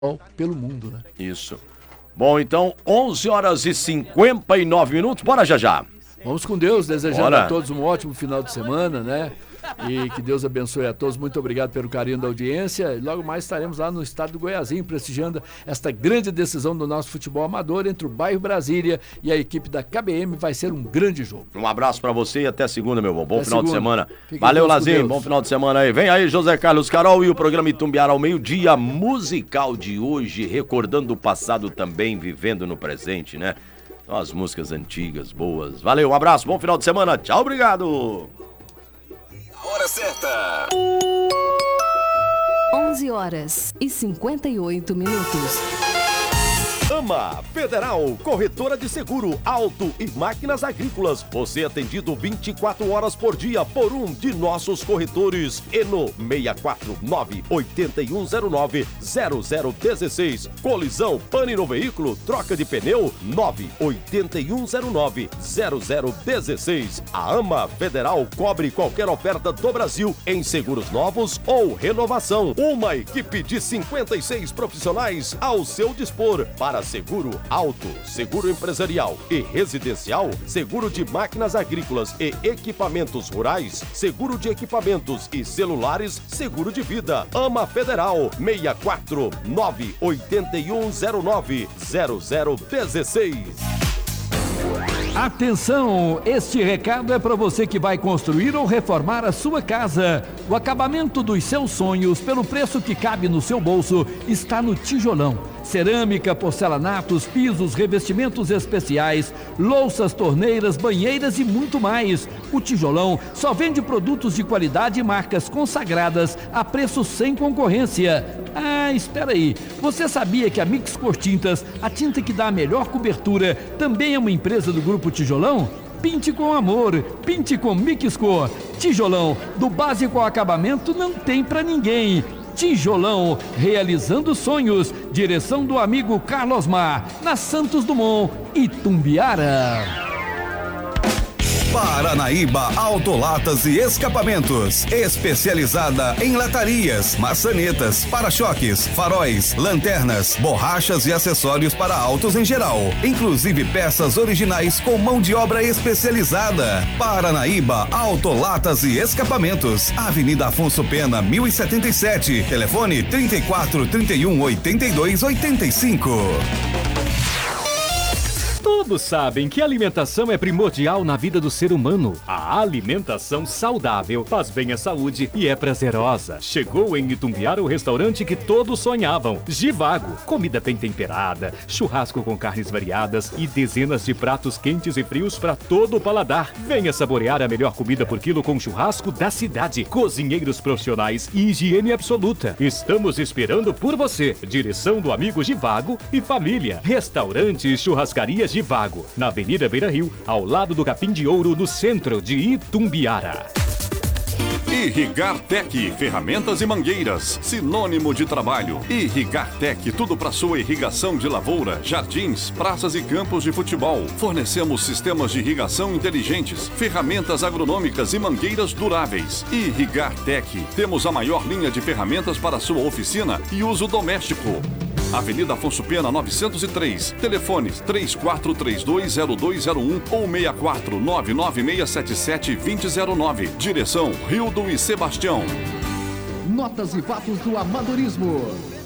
pelo mundo, né? Isso. Bom, então, 11 horas e 59 minutos. Bora, já. Vamos com Deus, desejando Bora. a todos um ótimo final de semana, né? E que Deus abençoe a todos. Muito obrigado pelo carinho da audiência. E logo mais estaremos lá no estado do Goiazinho, prestigiando esta grande decisão do nosso futebol amador entre o bairro Brasília e a equipe da KBM. Vai ser um grande jogo. Um abraço pra você e até segunda, meu bom. Bom Até final de segunda. semana. Fiquem Valeu, todos com Lazinho. Deus. Bom final de semana aí. Vem aí, José Carlos Carol e o programa Itumbiara ao meio-dia musical de hoje, recordando o passado também, vivendo no presente, né? As músicas antigas, boas. Valeu, um abraço, bom final de semana. Tchau, obrigado. Hora certa. 11 horas e 58 minutos. AMA Federal, corretora de seguro, auto e máquinas agrícolas. Você é atendido 24 horas por dia por um de nossos corretores. Eno 649-8109-0016. Colisão, pane no veículo, troca de pneu 98109-0016. A AMA Federal cobre qualquer oferta do Brasil em seguros novos ou renovação. Uma equipe de 56 profissionais ao seu dispor para seguro auto, seguro empresarial e residencial, seguro de máquinas agrícolas e equipamentos rurais, seguro de equipamentos e celulares, seguro de vida. AMA Federal 649-8109-0016. Atenção, este recado é para você que vai construir ou reformar a sua casa. O acabamento dos seus sonhos, pelo preço que cabe no seu bolso, está no Tijolão. Cerâmica, porcelanatos, pisos, revestimentos especiais, louças, torneiras, banheiras e muito mais. O Tijolão só vende produtos de qualidade e marcas consagradas a preço sem concorrência. Ah, espera aí. Você sabia que a Mix Cor Tintas, a tinta que dá a melhor cobertura, também é uma empresa do Grupo Tijolão? Pinte com amor, pinte com Mix Cor. Tijolão, do básico ao acabamento, não tem pra ninguém. Tijolão, realizando sonhos. Direção do amigo Carlos Mar, na Santos Dumont, Itumbiara. Paranaíba Autolatas e Escapamentos, especializada em latarias, maçanetas, para-choques, faróis, lanternas, borrachas e acessórios para autos em geral, inclusive peças originais com mão de obra especializada. Paranaíba Autolatas e Escapamentos, Avenida Afonso Pena, 1077, telefone 34 31 82 85. Todos sabem que a alimentação é primordial na vida do ser humano. A alimentação saudável faz bem à saúde e é prazerosa. Chegou em Itumbiara o restaurante que todos sonhavam. Givago, comida bem temperada, churrasco com carnes variadas e dezenas de pratos quentes e frios para todo o paladar. Venha saborear a melhor comida por quilo com churrasco da cidade. Cozinheiros profissionais e higiene absoluta. Estamos esperando por você. Direção do amigo Givago e família. Restaurante e churrascaria Givago, na Avenida Beira Rio, ao lado do Capim de Ouro, no centro de Itumbiara. Irrigar Tech, ferramentas e mangueiras, sinônimo de trabalho. Irrigar Tech, tudo para sua irrigação de lavoura, jardins, praças e campos de futebol. Fornecemos sistemas de irrigação inteligentes, ferramentas agronômicas e mangueiras duráveis. Irrigar Tech, temos a maior linha de ferramentas para sua oficina e uso doméstico. Avenida Afonso Pena, 903. Telefones 34320201 ou 64996772009. Direção Rildo e Sebastião. Notas e fatos do amadorismo.